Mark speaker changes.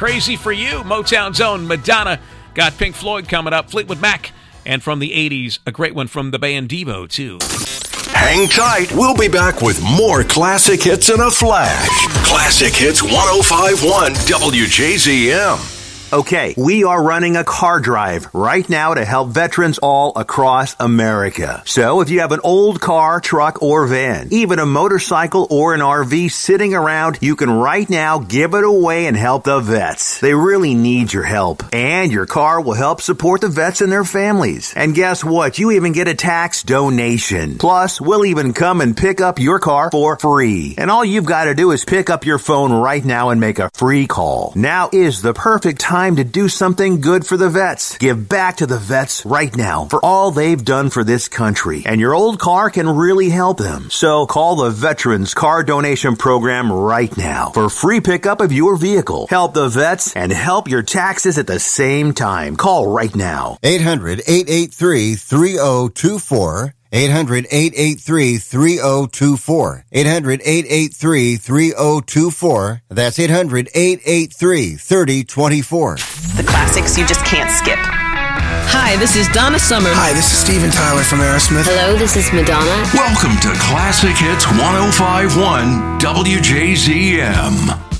Speaker 1: Crazy for You, Motown's own Madonna. Got Pink Floyd coming up, Fleetwood Mac. And from the 80s, a great one from the band Devo, too.
Speaker 2: Hang tight. We'll be back with more classic hits in a flash. Classic Hits 105.1 WJZM.
Speaker 3: Okay, we are running a car drive right now to help veterans all across America. So if you have an old car, truck, or van, even a motorcycle or an RV sitting around, you can right now give it away and help the vets. They really need your help. And your car will help support the vets and their families. And guess what? You even get a tax donation. Plus, we'll even come and pick up your car for free. And all you've got to do is pick up your phone right now and make a free call. Now is the perfect time to do something good for the vets. Give back to the vets right now for all they've done for this country. And your old car can really help them. So call the Veterans Car Donation Program right now for free pickup of your vehicle. Help the vets and help your taxes at the same time. Call right now.
Speaker 4: 800-883-3024. 800-883-3024. 800-883-3024. That's 800-883-3024.
Speaker 5: The classics you just can't skip.
Speaker 6: Hi, this is Donna Summer.
Speaker 7: Hi, this is Steven Tyler from Aerosmith.
Speaker 8: Hello, this is Madonna.
Speaker 2: Welcome to Classic Hits 105.1 WJZM.